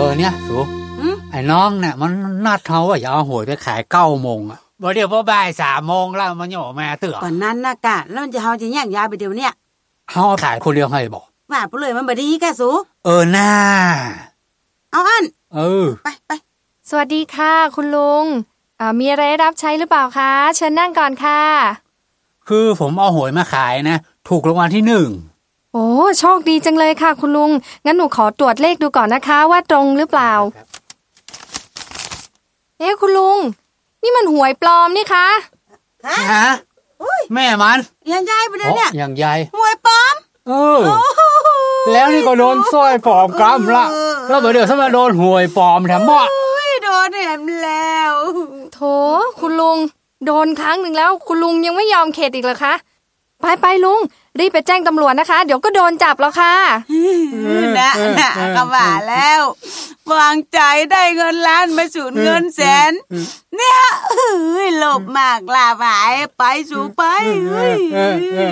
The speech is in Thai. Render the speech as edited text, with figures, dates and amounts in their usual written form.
เนี่ยสูไอ้น้องเนี่ยมันนัดเฮาว่าอย่าเอาหวยไปขาย9 โมงอ่ะบ่เดี๋ยวพอบ่าย3 โมงแล้วมันยังบ่มาเตื้อก่อนนั้นนะกะแล้วมันจะเฮาจะแยกย้ายไปเดี๋ยวเนี่ยเฮาขายคนเดียวให้บ่ว่าไปเลยมันบ่ดีกะสูน่าเอาอันไปสวัสดีค่ะคุณลุงมีอะไรรับใช้หรือเปล่าคะเชิญนั่งก่อนค่ะคือผมเอาหวยมาขายนะถูกรางวัลที่1โอ้โชคดีจังเลยค่ะคุณลุงงั้นหนูขอตรวจเลขดูก่อนนะคะว่าตรงหรือเปล่าคุณลุงนี่มันหวยปลอมนี่คะฮะแม่มันยังยายไปเนี่ยยังยายหวยปลอมแล้วนี่ก็โดนสร้อยปลอมกำละแล้วเดี๋ยวถ้ามาโดนหวยปลอมแถมบ่โดนแหมแล้วโถคุณลุงโดนครั้งหนึ่งแล้วคุณลุงยังไม่ยอมเข็ดอีกเหรอคะไปลุงรีบไปแจ้งตำรวจนะคะเดี๋ยวก็โดนจับแล้วค่ะนะก็ว่าแล้ววางใจได้เงินล้านมาสูญเงินแสนเนี่ยหลบมากล่าหมายไปสู่ไป